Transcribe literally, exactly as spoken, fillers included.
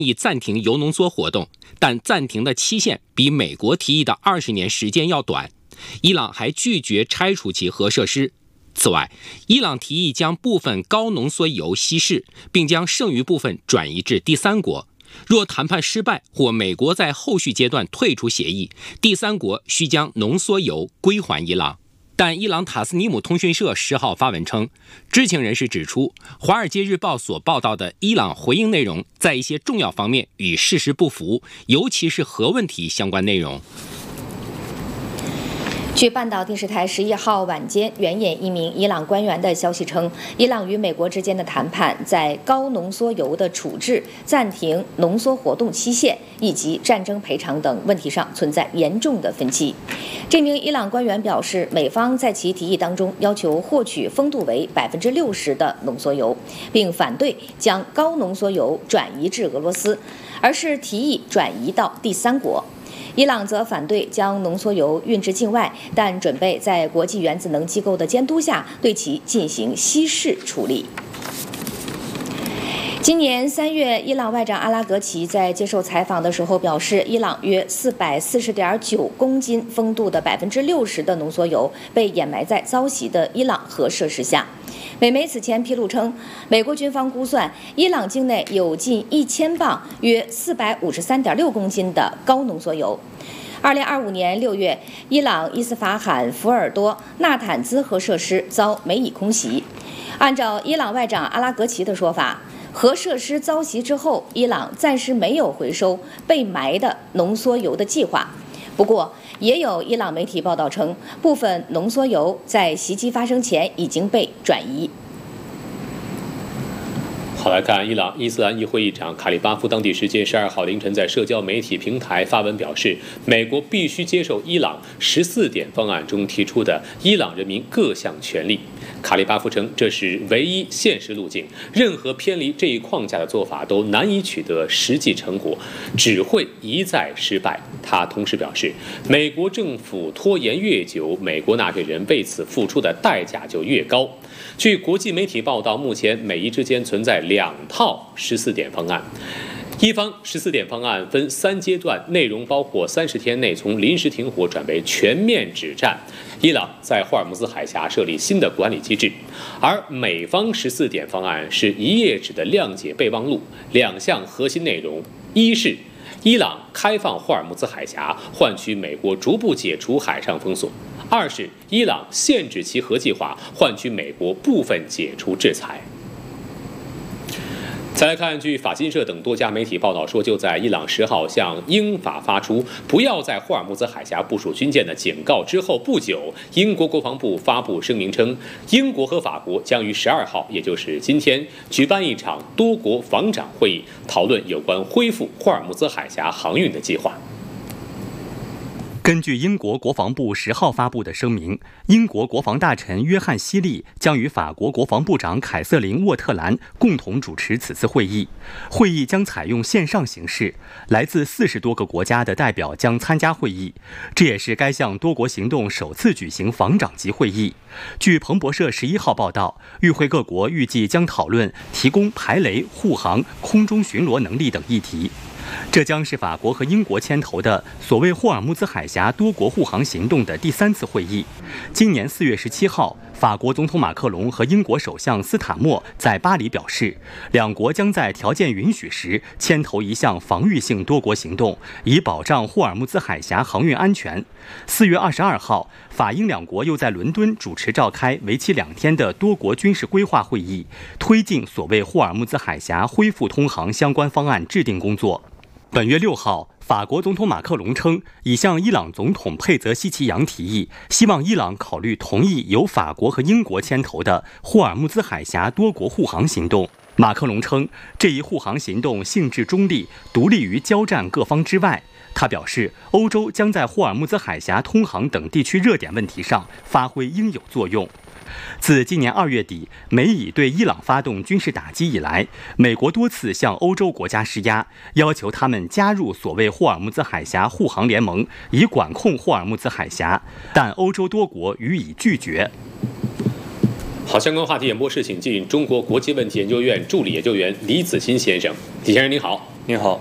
议暂停铀浓缩活动，但暂停的期限比美国提议的二十年时间要短。伊朗还拒绝拆除其核设施。此外，伊朗提议将部分高浓缩铀稀释，并将剩余部分转移至第三国。若谈判失败或美国在后续阶段退出协议，第三国需将浓缩铀归还伊朗。但伊朗塔斯尼姆通讯社十号发文称，知情人士指出，《华尔街日报》所报道的伊朗回应内容在一些重要方面与事实不符，尤其是核问题相关内容。 据半岛电视台十一号晚间援引一名伊朗官员的消息称，伊朗与美国之间的谈判在高浓缩铀的处置、暂停浓缩活动期限以及战争赔偿等问题上存在严重的分歧。这名伊朗官员表示，美方在其提议当中要求获取丰度为百分之六十的浓缩铀，并反对将高浓缩铀转移至俄罗斯，而是提议转移到第三国。伊朗则反对将浓缩铀运至境外，但准备在国际原子能机构的监督下对其进行稀释处理。今年三月，伊朗外长阿拉格齐在接受采访的时候表示，伊朗约四百四十点九公斤丰度的百分之六十的浓缩铀被掩埋在遭袭的伊朗核设施下。美媒此前披露称，美国军方估算，伊朗境内有近一千磅（约四百五十三点六公斤）的高浓缩铀。二零二五年六月，伊朗伊斯法罕福尔多纳坦兹核设施遭美以空袭。按照伊朗外长阿拉格齐的说法，核设施遭袭之后，伊朗暂时没有回收被埋的浓缩铀的计划。不过，也有伊朗媒体报道称，部分浓缩铀在袭击发生前已经被转移。 好，来看伊朗伊斯兰议会议长卡里巴夫当地时间十二号凌晨在社交媒体平台发文表示，美国必须接受伊朗十四点方案中提出的伊朗人民各项权利。卡里巴夫称，这是唯一现实路径，任何偏离这一框架的做法都难以取得实际成果，只会一再失败。他同时表示，美国政府拖延越久，美国纳税人为此付出的代价就越高。据国际媒体报道，目前美伊之间存在两套十四点方案。一方十四点方案分三阶段，内容包括三十天内从临时停火转为全面止战，伊朗在霍尔木兹海峡设立新的管理机制；而美方十四点方案是一页纸的谅解备忘录，两项核心内容：一是伊朗开放霍尔木兹海峡，换取美国逐步解除海上封锁；二是伊朗限制其核计划，换取美国部分解除制裁。再来看，据法新社等多家媒体报道说，就在伊朗十号向英法发出不要在霍尔木兹海峡部署军舰的警告之后不久，英国国防部发布声明称，英国和法国将于十二号，也就是今天，举办一场多国防长会议，讨论有关恢复霍尔木兹海峡航运的计划。 根据英国国防部十号发布的声明，英国国防大臣约翰·希利将与法国国防部长凯瑟琳·沃特兰共同主持此次会议。会议将采用线上形式，来自四十多个国家的代表将参加会议。这也是该项多国行动首次举行防长级会议。据彭博社十一号报道，与会各国预计将讨论提供排雷、护航、空中巡逻能力等议题。这将是法国和英国牵头的所谓霍尔木兹海峡多国护航行动的第三次会议。今年四月十七号，法国总统马克龙和英国首相斯塔默在巴黎表示，两国将在条件允许时牵头一项防御性多国行动，以保障霍尔木兹海峡航运安全。四月二十二号，法英两国又在伦敦主持召开为期两天的多国军事规划会议，推进所谓霍尔木兹海峡恢复通航相关方案制定工作。本月六号，法国总统马克龙称，已向伊朗总统佩泽西奇扬提议，希望伊朗考虑同意由法国和英国牵头的霍尔木兹海峡多国护航行动。马克龙称，这一护航行动性质中立，独立于交战各方之外。他表示，欧洲将在霍尔木兹海峡通航等地区热点问题上发挥应有作用。自今年二月底美以对伊朗发动军事打击以来，美国多次向欧洲国家施压，要求他们加入所谓霍尔木兹海峡护航联盟，以管控霍尔木兹海峡，但欧洲多国予以拒绝。 好，相关话题演播室，请进中国国际问题研究院助理研究员李子欣先生。李先生您好。 您好。